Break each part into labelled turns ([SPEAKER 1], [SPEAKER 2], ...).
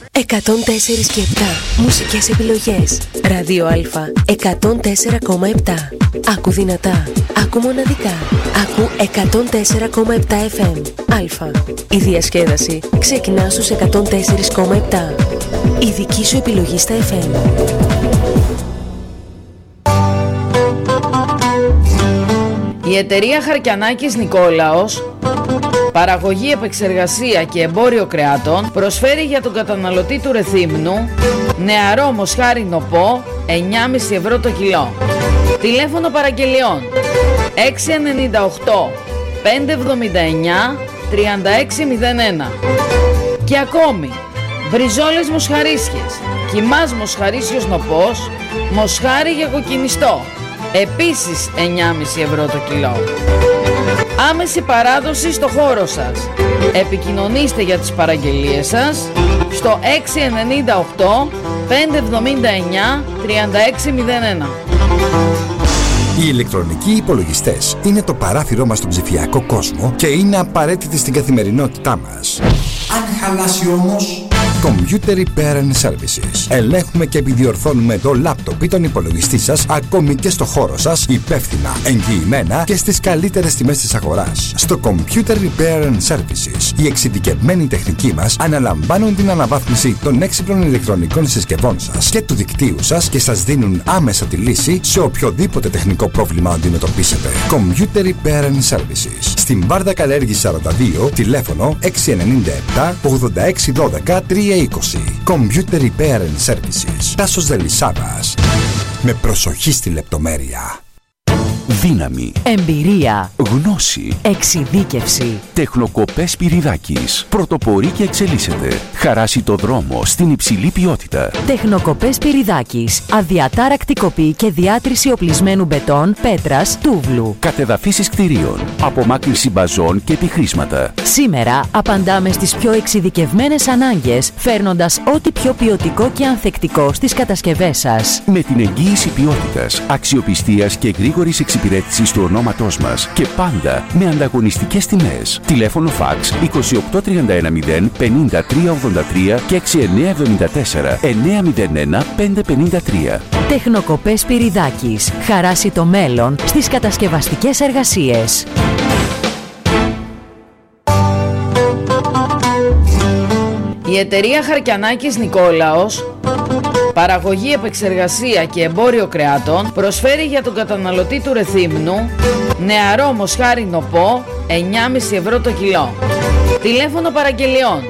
[SPEAKER 1] 104 και 7. Μουσικές επιλογές. Ράδιο Α 104,7. Άκου δυνατά. Άκου μοναδικά. Άκου 104,7 FM. Α. Η διασκέδαση ξεκινά στους 104,7. Η δική σου επιλογή στα FM.
[SPEAKER 2] Η εταιρεία Χαρκιανάκης Νικόλαος, παραγωγή, επεξεργασία και εμπόριο κρεάτων, προσφέρει για τον καταναλωτή του Ρεθύμνου νεαρό μοσχάρι νοπό 9,5 ευρώ το κιλό. Τηλέφωνο παραγγελιών 698 579 3601. Και ακόμη μπριζόλες μοσχαρίσιες, κιμάς μοσχαρίσιος νοπός, μοσχάρι για κοκκινιστό, επίσης 9,5 ευρώ το κιλό. Άμεση παράδοση στο χώρο σας. Επικοινωνήστε για τις παραγγελίες σας στο 698 579 3601.
[SPEAKER 3] Οι ηλεκτρονικοί υπολογιστές είναι το παράθυρό μας στον ψηφιακό κόσμο και είναι απαραίτητοι στην καθημερινότητά μας. Αν χαλάσει όμως, Computer Repair and Services. Ελέγχουμε και επιδιορθώνουμε το λάπτοπ ή τον υπολογιστή σας, ακόμη και στο χώρο σας, υπεύθυνα, εγγυημένα και στις καλύτερες τιμές της αγοράς. Στο Computer Repair and Services, οι εξειδικευμένοι τεχνικοί μας αναλαμβάνουν την αναβάθμιση των έξυπνων ηλεκτρονικών συσκευών σας και του δικτύου σας και σας δίνουν άμεσα τη λύση σε οποιοδήποτε τεχνικό πρόβλημα αντιμετωπίσετε. Computer Repair and Services. Στην Βάρδα Καλέργης 42, τηλέφωνο 697 86 12 320. Computer Repair and Services. Τάσος Δελισσάβας. Με προσοχή στη λεπτομέρεια.
[SPEAKER 4] Δύναμη,
[SPEAKER 5] εμπειρία,
[SPEAKER 4] γνώση,
[SPEAKER 5] εξειδίκευση.
[SPEAKER 4] Τεχνοκοπές Πυριδάκης. Πρωτοπορεί και εξελίσσεται. Χαράσει το δρόμο στην υψηλή ποιότητα.
[SPEAKER 5] Τεχνοκοπές Πυριδάκης. Αδιατάρακτη κοπή και διάτρηση οπλισμένου μπετόν, πέτρας, τούβλου.
[SPEAKER 4] Κατεδαφίσεις κτηρίων. Απομάκρυνση μπαζών και επιχρήσματα.
[SPEAKER 5] Σήμερα απαντάμε στις πιο εξειδικευμένες ανάγκες, φέρνοντας ό,τι πιο ποιοτικό και ανθεκτικό στις κατασκευές σας.
[SPEAKER 4] Με την εγγύηση ποιότητας, αξιοπιστίας και γρήγορης εξυπηρέτησης του ονόματός μας και πάντα με ανταγωνιστικές τιμές. Τηλέφωνο φαξ 28310 5383 και 6974 901 553.
[SPEAKER 5] Τεχνοκοπές Πυριδάκης. Χαράσει το μέλλον στις κατασκευαστικές εργασίες.
[SPEAKER 2] Η εταιρεία Χαρκιανάκης Νικόλαος, παραγωγή, επεξεργασία και εμπόριο κρεάτων, προσφέρει για τον καταναλωτή του Ρεθύμνου νεαρό μοσχάρι νοπό 9,5 ευρώ το κιλό. Τηλέφωνο παραγγελιών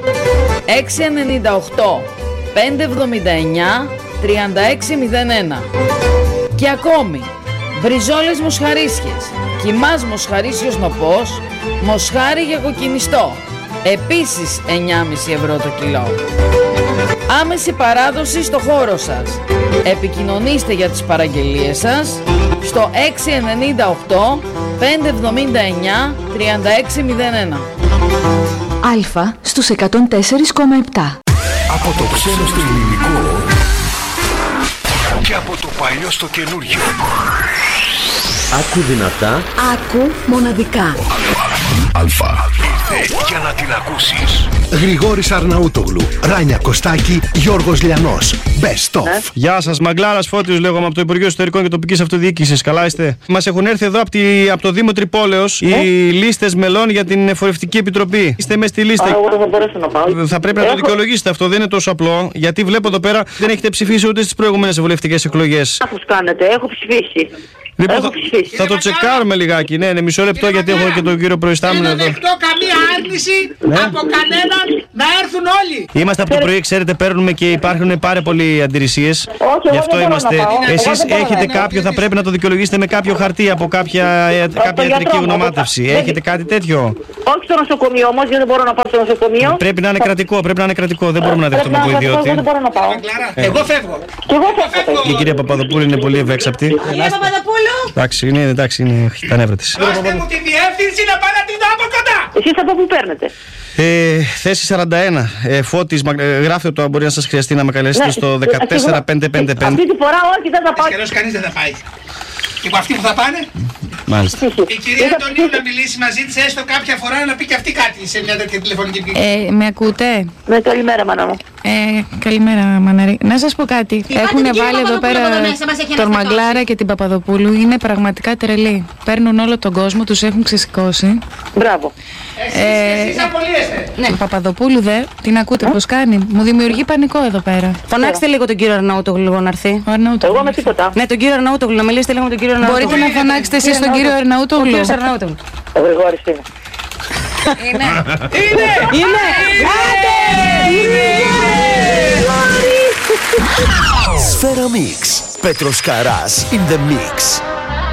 [SPEAKER 2] 698 579 3601. Και ακόμη μπριζόλες μοσχαρίσιες, κιμάς μοσχαρίσιος νοπός, μοσχάρι για κοκκινιστό, επίσης 9,5 ευρώ το κιλό. Άμεση παράδοση στο χώρο σας. Επικοινωνήστε για τις παραγγελίες σας στο 698 579 3601.
[SPEAKER 5] Α στους 104,7.
[SPEAKER 3] Από το ξένο στο ελληνικό και από το παλιό στο καινούργιο.
[SPEAKER 6] Άκου δυνατά.
[SPEAKER 5] Άκου μοναδικά.
[SPEAKER 3] Αλφα. Ήρθε για να την ακούσεις. Γρηγόρης Αρναούτογλου, Ράνια Κωστάκη, Γιώργος Λιανός. Best of.
[SPEAKER 7] Γεια σας, Μαγκλάρας Φώτιος λέγομαι από το Υπουργείο Εσωτερικών και Τοπικής Αυτοδιοίκησης. Καλά είστε? Μας έχουν έρθει εδώ από το Δήμο Τρυπόλεως οι λίστες μελών για την Εφορευτική Επιτροπή. Είστε μέσα στη λίστα.
[SPEAKER 8] Εγώ δεν θα μπορέσω να πάω.
[SPEAKER 7] Θα πρέπει να το δικαιολογήσετε αυτό, δεν είναι τόσο απλό. Γιατί βλέπω εδώ πέρα δεν έχετε ψηφίσει ούτε στις προηγούμενες βουλευτικές εκλογές.
[SPEAKER 8] Λάθος κάνετε, έχω ψηφίσει.
[SPEAKER 7] Λοιπόν, θα το τσεκάρουμε λιγάκι. Ναι, μισό λεπτό γιατί έχω και τον κύριο προϊστάμενο εδώ.
[SPEAKER 9] Δεν δεχτώ καμία άρνηση από κανέναν να έρθουν όλοι.
[SPEAKER 7] Είμαστε από το πρωί, ξέρετε, παίρνουμε και υπάρχουν πάρα πολλοί αντιρρησίες. Γι' αυτό είμαστε. Εσείς έχετε κάποιο, θα πρέπει να το δικαιολογήσετε με κάποιο χαρτί από κάποια ιατρική γνωμάτευση. Έχετε κάτι τέτοιο?
[SPEAKER 8] Όχι στο νοσοκομείο όμως, γιατί δεν μπορώ να πάω στο νοσοκομείο.
[SPEAKER 7] Πρέπει να είναι κρατικό, δεν μπορούμε να δεχτούμε από ιδιώτη.
[SPEAKER 8] Δεν μπορώ να πάω.
[SPEAKER 9] Εγώ φεύγω.
[SPEAKER 8] Και εγώ φεύγω.
[SPEAKER 7] Και η κυρία Παπαδοπούλου είναι πολύ ευέξαπτη.
[SPEAKER 9] Κυρία Παπαδοπούλου.
[SPEAKER 7] Εντάξει, είναι τα νεύρα της.
[SPEAKER 9] Δώστε μου τη διεύθυνση να πάω να την δω από κοντά.
[SPEAKER 8] Εσείς από πού παίρνετε?
[SPEAKER 7] Θέση 41. Φώτης, γράφτε το, μπορεί να σας χρειαστεί να με καλέσετε στο 14555.
[SPEAKER 8] Αυτή τη φορά όχι, δεν θα πάω.
[SPEAKER 9] Σχεδόν κανείς δεν θα πάει. Και από αυτοί που θα πάνε.
[SPEAKER 7] Μάλιστα.
[SPEAKER 9] Η κυρία Αντωνίου να μιλήσει μαζί της έστω κάποια φορά να πει και αυτή κάτι σε μια τέτοια τηλεφωνική επικοινωνία.
[SPEAKER 10] Με ακούτε?
[SPEAKER 8] Ναι, καλημέρα, μάνα μου.
[SPEAKER 10] Καλημέρα, Μαναρή. Να σας πω κάτι. Έχουν βάλει εδώ πέρα τον Μαγκλάρα και την Παπαδοπούλου. Είναι πραγματικά τρελοί. Παίρνουν όλο τον κόσμο, τους έχουν ξεσηκώσει.
[SPEAKER 8] Μπράβο.
[SPEAKER 9] Εσείς απολύεστε.
[SPEAKER 10] Ναι. Η Παπαδοπούλου την ακούτε πως κάνει? Μου δημιουργεί πανικό εδώ πέρα.
[SPEAKER 11] Φωνάξτε λίγο τον κύριο Αρναούτογλου να έρθει.
[SPEAKER 8] Εγώ με τίποτα.
[SPEAKER 11] Ναι, τον κύριο Αρναούτογλου, να μιλήσετε λίγο με τον κύριο Αρναούτογλου.
[SPEAKER 10] Μπορείτε να φωνάξετε εσείς τον κύριο Αρναούτογλου?
[SPEAKER 8] Ο Γρηγόρης είναι.
[SPEAKER 11] Είναι!
[SPEAKER 12] Σφαίρα Mix. Πέτρος Καράς in the mix.